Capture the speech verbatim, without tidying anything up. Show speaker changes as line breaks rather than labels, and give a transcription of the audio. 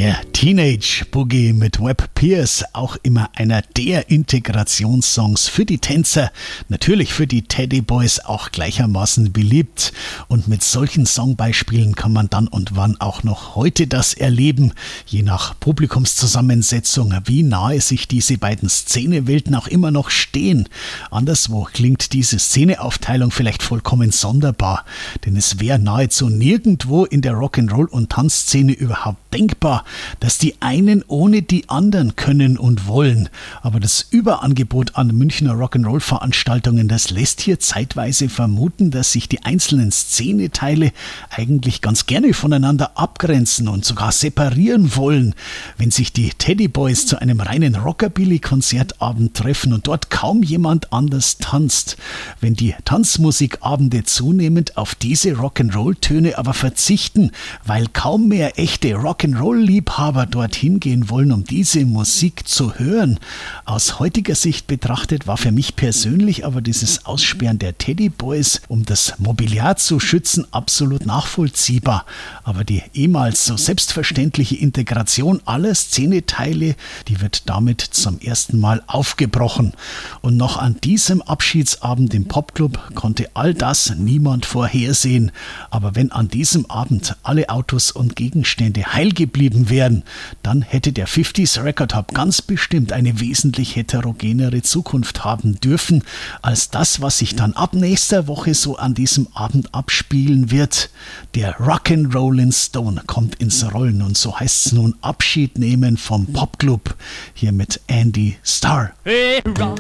Der Teenage Boogie mit Webb Pierce, auch immer einer der Integrationssongs für die Tänzer, natürlich für die Teddy Boys auch gleichermaßen beliebt. Und mit solchen Songbeispielen kann man dann und wann auch noch heute das erleben, je nach Publikumszusammensetzung, wie nahe sich diese beiden Szenewelten auch immer noch stehen. Anderswo klingt diese Szeneaufteilung vielleicht vollkommen sonderbar, denn es wäre nahezu nirgendwo in der Rock'n'Roll- und Tanzszene überhaupt denkbar, dass die einen ohne die anderen können und wollen. Aber das Überangebot an Münchner Rock'n'Roll-Veranstaltungen, das lässt hier zeitweise vermuten, dass sich die einzelnen Szeneteile eigentlich ganz gerne voneinander abgrenzen und sogar separieren wollen. Wenn sich die Teddy Boys zu einem reinen Rockabilly-Konzertabend treffen und dort kaum jemand anders tanzt, wenn die Tanzmusikabende zunehmend auf diese Rock'n'Roll-Töne aber verzichten, weil kaum mehr echte Rock'n'Roll-Liebhaber dorthin gehen wollen, um diese Musik zu hören. Aus heutiger Sicht betrachtet war für mich persönlich aber dieses Aussperren der Teddy Boys, um das Mobiliar zu schützen, absolut nachvollziehbar. Aber die ehemals so selbstverständliche Integration aller Szeneteile, die wird damit zum ersten Mal aufgebrochen. Und noch an diesem Abschiedsabend im Popclub konnte all das niemand vorhersehen. Aber wenn an diesem Abend alle Autos und Gegenstände heil geblieben wären, dann hätte der fünfziger Record Hub ganz bestimmt eine wesentlich heterogenere Zukunft haben dürfen, als das, was sich dann ab nächster Woche so an diesem Abend abspielen wird. Der Rock'n'Rollin' Stone kommt ins Rollen und so heißt es nun Abschied nehmen vom Popclub, hier mit Andy Starr.
Hey,